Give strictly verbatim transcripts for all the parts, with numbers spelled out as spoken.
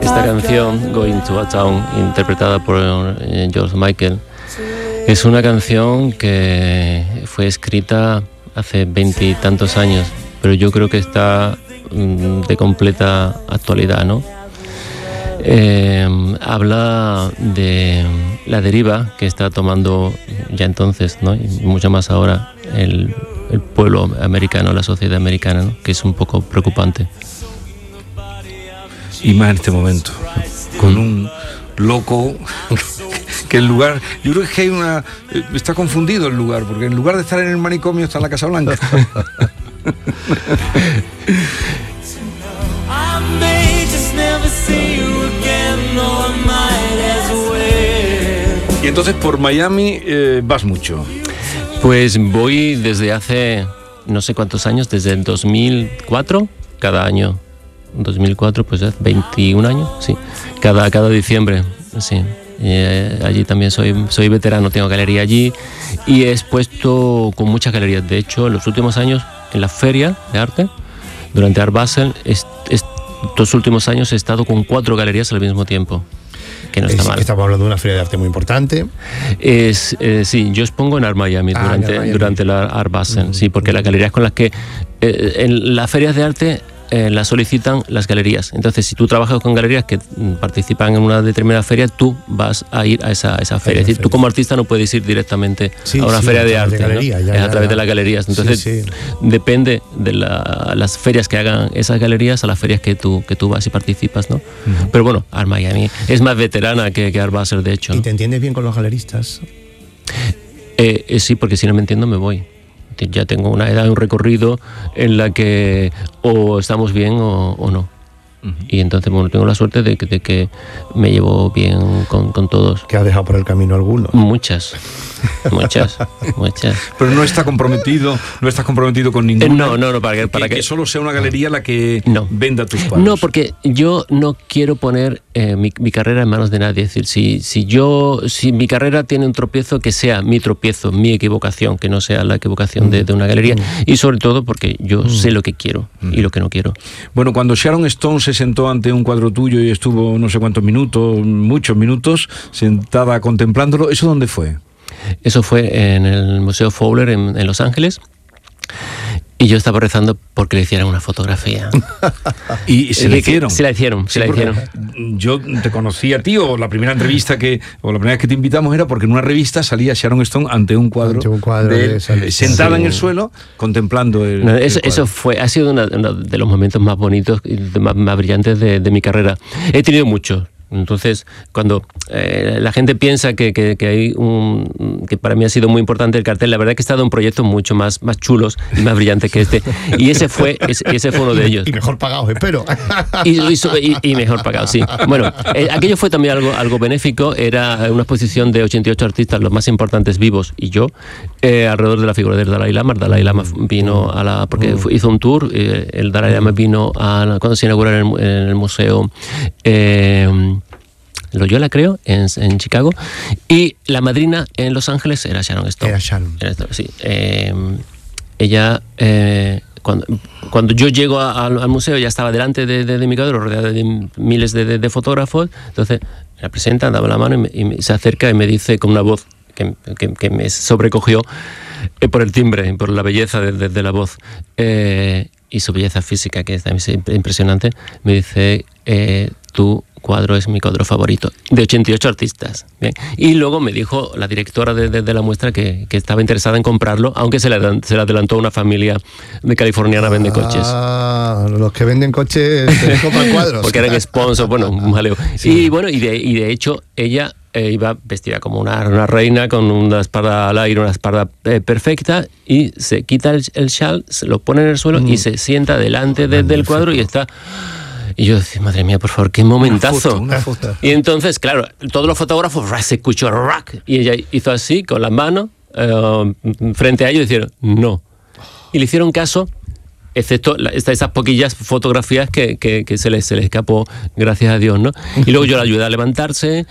esta canción, Going to a Town, interpretada por eh, George Michael, es una canción que fue escrita hace veintitantos años, pero yo creo que está mm, de completa actualidad, ¿no? Eh, habla de la deriva que está tomando ya entonces, ¿no? Y mucho más ahora el, el pueblo americano, la sociedad americana, ¿no? Que es un poco preocupante. Y más en este momento, con un loco que en lugar, yo creo que hay una, está confundido el lugar, porque en lugar de estar en el manicomio está en la Casa Blanca. Y entonces por Miami eh, vas mucho. Pues voy desde hace no sé cuántos años, desde el dos mil cuatro, cada año. dos mil cuatro, pues ya veintiún años, sí. Cada, cada diciembre, sí. Eh, allí también soy, soy veterano, tengo galería allí y he expuesto con muchas galerías. De hecho, en los últimos años, en la feria de arte, durante Art Basel, est, estos últimos años he estado con cuatro galerías al mismo tiempo. Que no está es, mal. Estamos hablando de una feria de arte muy importante. Es, eh, sí, yo expongo en Art Miami ah, durante, Miami. durante la Art Basel, mm, sí, porque mm. las galerías con las que eh, en las ferias de arte eh, las solicitan las galerías. Entonces, si tú trabajas con galerías que participan en una determinada feria, tú vas a ir a esa, a esa feria. Es decir, tú como artista no puedes ir directamente sí, a una sí, feria de de arte, galería, ¿no? ya, es ya, a través ya. de las galerías. Entonces, sí, sí. depende de la, las ferias que hagan esas galerías a las ferias que tú, que tú vas y participas, ¿no? Uh-huh. Pero bueno, Art Miami es más veterana que, que Art Basel, de hecho. ¿Y te entiendes bien con los galeristas? Eh, eh, sí, porque si no me entiendo me voy. Ya tengo una edad, un recorrido en la que o estamos bien o, o no. Uh-huh. Y entonces, bueno, tengo la suerte de que, de que me llevo bien con, con todos. ¿Que has dejado por el camino alguno? Muchas, muchas, muchas. Pero no está comprometido, no estás comprometido con ninguna. Eh, no, no, no, para que, para que, que... que solo sea una galería la que no. venda tus cuadros. No, porque yo no quiero poner eh, mi, mi carrera en manos de nadie. Es decir, si, si yo, si mi carrera tiene un tropiezo, que sea mi tropiezo, mi equivocación, que no sea la equivocación mm. de, de una galería. Mm. Y sobre todo porque yo mm. sé lo que quiero mm. y lo que no quiero. Bueno, cuando Sharon Stone se sentó ante un cuadro tuyo y estuvo no sé cuántos minutos, muchos minutos, sentada contemplándolo, ¿eso dónde fue? Eso fue en el Museo Fowler en, en Los Ángeles. Y yo estaba rezando porque le hicieran una fotografía. ¿Y se le hicieron? Se la hicieron, se sí, la hicieron. Yo te conocí a ti, o la primera entrevista que, o la primera vez que te invitamos era porque en una revista salía Sharon Stone ante un cuadro, ante un cuadro de, de esa, sentada sí. en el suelo, contemplando el, no, eso, el eso fue, ha sido una, uno de los momentos más bonitos y más, más brillantes de, de mi carrera. He tenido muchos. Entonces, cuando eh, la gente piensa que, que, que hay un que para mí ha sido muy importante el cartel, la verdad es que he estado en proyectos mucho más, más chulos y más brillantes que este. Y ese fue, ese, ese fue uno de ellos. Y mejor pagados, espero. Y, y, y mejor pagados, sí. Bueno, eh, aquello fue también algo, algo benéfico. Era una exposición de ochenta y ocho artistas, los más importantes vivos, y yo, eh, alrededor de la figura del Dalai Lama. El Dalai Lama vino a la... porque hizo un tour, eh, el Dalai Lama vino a cuando se inauguró en el, en el museo... Eh, Loyola, creo, en, en Chicago, y la madrina en Los Ángeles era Sharon Stone. Era Sharon. Era, sí. Eh, ella, eh, cuando, cuando yo llego a, a, al museo, ya estaba delante de, de, de mi cuadro, rodeada de miles de, de, de fotógrafos, entonces me la presenta, daba la mano y, me, y me, se acerca y me dice con una voz que, que, que me sobrecogió eh, por el timbre, por la belleza de, de, de la voz eh, y su belleza física, que es impresionante, me dice, eh, tú... cuadro es mi cuadro favorito, de ochenta y ocho artistas. Bien. Y luego me dijo la directora de, de, de la muestra que, que estaba interesada en comprarlo, aunque se le, se le adelantó una familia de californiana, vende coches. Ah, los que venden coches compran cuadros. Porque eran sponsors, bueno, un jaleo. Sí. Y bueno, y de, y de hecho, ella eh, iba vestida como una, una reina, con una espalda al aire, una espalda eh, perfecta, y se quita el, el chal, se lo pone en el suelo mm. y se sienta delante de, del cuadro y está... Y yo decía, madre mía, por favor, qué momentazo. Una foto, una foto. Y entonces, claro, todos los fotógrafos se escuchó rock. Y ella hizo así, con las manos, eh, frente a ellos, y dijeron, no. Y le hicieron caso, excepto la, esas poquillas fotografías que, que, que se, les, se les escapó, gracias a Dios, ¿no? Y luego yo la ayudé a levantarse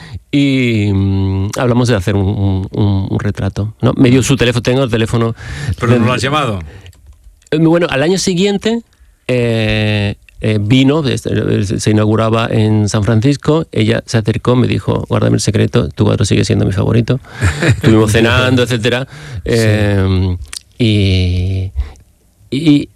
y mmm, hablamos de hacer un, un, un retrato, ¿no? Me dio su teléfono, tengo el teléfono. ¿Pero no lo has llamado? Bueno, al año siguiente... Eh, eh, vino, se inauguraba en San Francisco, ella se acercó, me dijo, guárdame el secreto, tu cuadro sigue siendo mi favorito. Estuvimos cenando, etcétera. Eh, sí. y, y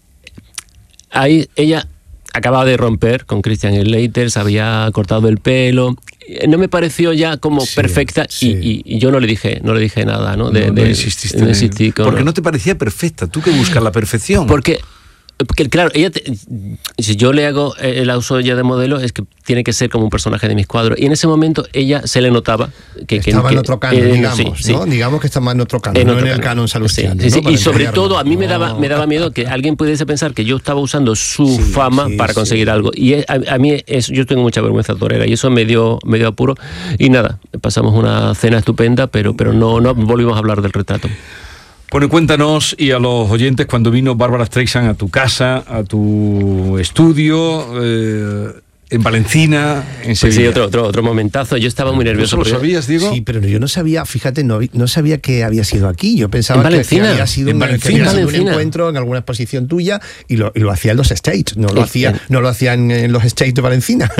ahí ella acababa de romper con Christian Slater, se había cortado el pelo. No me pareció ya como sí, perfecta sí. Y, y, y yo no le dije no le dije nada, ¿no? De, no, no de, insististe. No insistí con, porque no te parecía perfecta. Tú que buscas la perfección. Porque Porque claro, ella te, si yo le hago el uso ya de modelo, es que tiene que ser como un personaje de mis cuadros. Y en ese momento ella se le notaba que... Estaba que, en otro canon, eh, digamos, sí, sí. ¿no? Digamos que estaba en otro canon, en no en el canon salustiano. Sí, sí, ¿no? sí. Y sobre todo a mí me daba, me daba miedo que alguien pudiese pensar que yo estaba usando su sí, fama sí, para conseguir sí. algo. Y a, a mí es, yo tengo mucha vergüenza torera y eso me dio, me dio apuro. Y nada, pasamos una cena estupenda, pero, pero no, no volvimos a hablar del retrato. Bueno, cuéntanos y a los oyentes cuando vino Bárbara Streisand a tu casa, a tu estudio, eh, en Valencina, en Sevilla. Pues sí, otro, otro, otro momentazo. Yo estaba muy nervioso. ¿Tú lo sabías, Diego? Sí, pero yo no sabía, fíjate, no, no sabía que había sido aquí. Yo pensaba que, que había sido, en un, Valencina. que había sido un encuentro en alguna exposición tuya y lo, y lo hacía en los States. No lo, hacía, no lo hacía en, en los States de Valencina.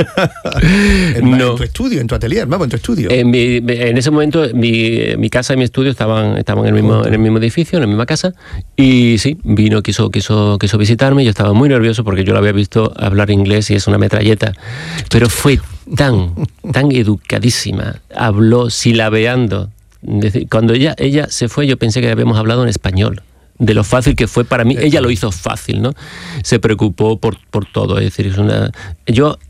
en, no. en tu estudio, en tu atelier, vamos, en tu estudio. En, mi, en ese momento mi, mi casa y mi estudio estaban, estaban en, el mismo, en el mismo edificio, en la misma casa. Y sí, vino, quiso, quiso, quiso visitarme. Yo estaba muy nervioso porque yo lo había visto hablar inglés y es una metralleta. Pero fue tan, tan educadísima, habló silabeando. Cuando ella, ella se fue, yo pensé que habíamos hablado en español, de lo fácil que fue para mí. Ella lo hizo fácil, ¿no? Se preocupó por, por todo, es decir, es una... Yo...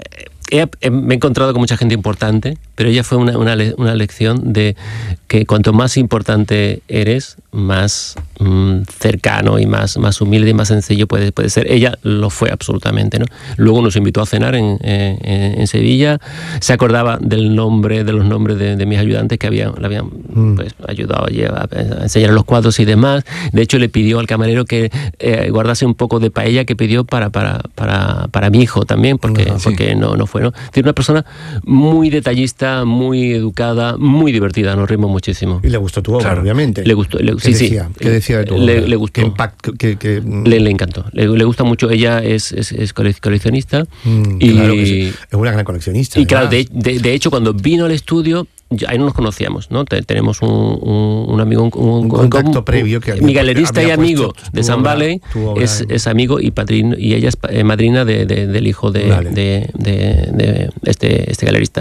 He, he, me he encontrado con mucha gente importante, pero ella fue una, una, una lección de que cuanto más importante eres, más mmm, cercano y más, más humilde y más sencillo puede, puede ser. Ella lo fue absolutamente, ¿no? Luego nos invitó a cenar en, en, en Sevilla, se acordaba del nombre, de los nombres de, de mis ayudantes que habían, le habían mm. pues, ayudado a, a enseñar los cuadros y demás. De hecho, le pidió al camarero que eh, guardase un poco de paella que pidió para, para, para, para mi hijo también, porque, uh-huh, porque sí. no, no fue, ¿no? Tiene una persona muy detallista, muy educada, muy divertida, nos rimos muchísimo. Y le gustó tu obra, claro. obviamente. Le gustó, le, ¿Qué sí, decía? sí. ¿Qué decía de tu le, obra? Le gustó. ¿Qué impacto? ¿Qué, qué... Le, le encantó. Le, le gusta mucho. Ella es, es, es coleccionista. Mm, y, claro que sí. Es una gran coleccionista. Y claro, de, de, de hecho, cuando vino al estudio, ahí no nos conocíamos, ¿no? Tenemos un, un, un amigo, un, un, un contacto un, previo que mi galerista y amigo de San Valley es, en... es amigo y padrino, y ella es eh, madrina de, de, del hijo de, vale. de, de, de este, este galerista.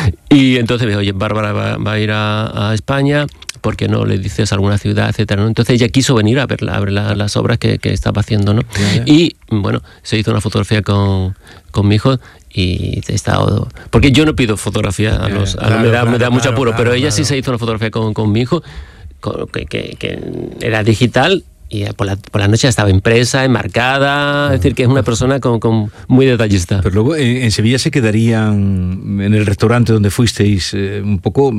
Y entonces me dijo, oye, Bárbara va, va a ir a, a España, ¿por qué no le dices alguna ciudad, etcétera, ¿no? Entonces ella quiso venir a ver, a ver la, las obras que, que estaba haciendo, ¿no? Yeah, yeah. Y bueno, se hizo una fotografía con, con mi hijo. Y he estado, porque yo no pido fotografía a los, a claro, los me da, claro, me da mucho apuro, claro, pero ella claro. sí se hizo una fotografía con, con mi hijo, con, que, que, que era digital. Y por la, por la noche estaba impresa, enmarcada, es decir, que es una persona con, con muy detallista. Pero luego en, en Sevilla se quedarían en el restaurante donde fuisteis eh, un poco,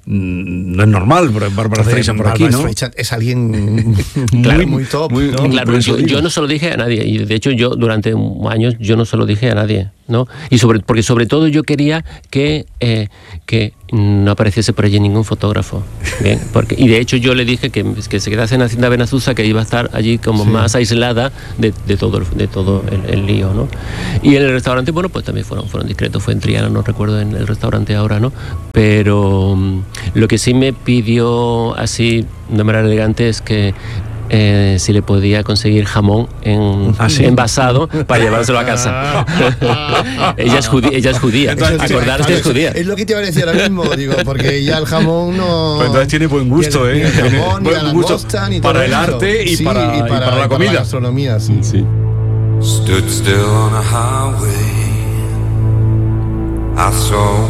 no es normal, Bárbara Streisand por aquí, ¿no? Streisand es alguien claro, muy, muy top, muy, ¿no? Claro, yo, yo no se lo dije a nadie, y de hecho yo durante años yo no se lo dije a nadie, ¿no? Y sobre, porque sobre todo yo quería que, eh, que no apareciese por allí ningún fotógrafo, ¿bien? Porque, y de hecho yo le dije que, que se quedase en Hacienda Benazúzar, que iba a estar allí como sí. más aislada de, de todo, de todo el, el lío, ¿no? Y en el restaurante, bueno, pues también fueron, fueron discretos, fue en Triana, no recuerdo en el restaurante ahora, ¿no? Pero um, lo que sí me pidió así de manera elegante es que Eh, si le podía conseguir jamón en, ¿Ah, sí? envasado para llevárselo a casa. ella, es judía, ella es judía. Entonces, acordaros que es judía. Es lo que te iba a decir ahora mismo, digo, porque ya el jamón no... Pues entonces tiene buen gusto, ni el, ¿eh? Ni el jamón, tiene buen gusto ni para el arte y, sí, para, y, para, y para la comida. Para la gastronomía, sí. sí. Stood still on a highway. I saw